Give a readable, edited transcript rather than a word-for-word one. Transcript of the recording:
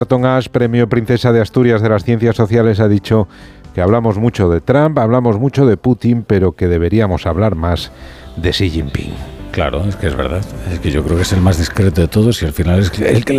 Thornton Ash, Premio Princesa de Asturias de las Ciencias Sociales, ha dicho que hablamos mucho de Trump, hablamos mucho de Putin, pero que deberíamos hablar más de Xi Jinping. Claro, es que es verdad. Es que yo creo que es el más discreto de todos y al final es el que